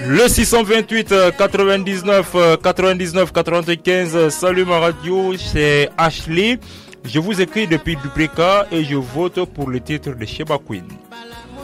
Le 628 99 99 95. Salut ma radio, c'est Ashley. Je vous écris depuis Dubreka et je vote pour le titre de Sheba Queen.